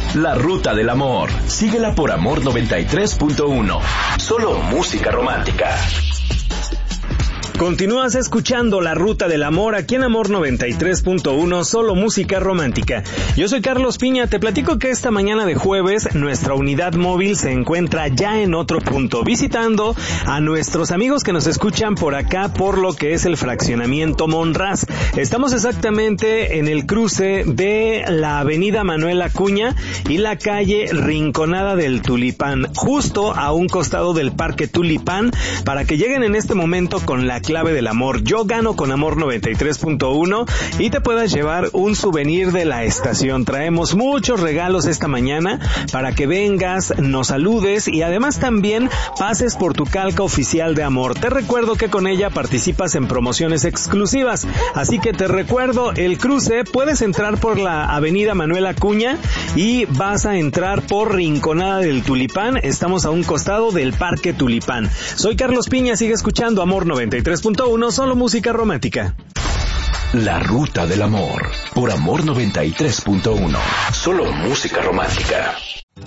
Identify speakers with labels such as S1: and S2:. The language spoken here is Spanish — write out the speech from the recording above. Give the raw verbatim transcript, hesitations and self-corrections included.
S1: La Ruta del Amor. Síguela por Amor noventa y tres punto uno. Solo música romántica.
S2: Continúas escuchando La Ruta del Amor aquí en Amor noventa y tres punto uno, solo música romántica. Yo soy Carlos Piña, te platico que esta mañana de jueves nuestra unidad móvil se encuentra ya en otro punto, visitando a nuestros amigos que nos escuchan por acá por lo que es el fraccionamiento Monraz. Estamos exactamente en el cruce de la avenida Manuel Acuña y la calle Rinconada del Tulipán, justo a un costado del Parque Tulipán, para que lleguen en este momento con la clave del amor. Yo gano con Amor noventa y tres punto uno y te puedas llevar un souvenir de la estación. Traemos muchos regalos esta mañana para que vengas, nos saludes y además también pases por tu calca oficial de Amor. Te recuerdo que con ella participas en promociones exclusivas, así que te recuerdo el cruce. Puedes entrar por la avenida Manuel Acuña y vas a entrar por Rinconada del Tulipán. Estamos a un costado del Parque Tulipán. Soy Carlos Piña, sigue escuchando Amor noventa y tres punto uno, solo música romántica.
S1: La Ruta del Amor por Amor noventa y tres punto uno, solo música romántica.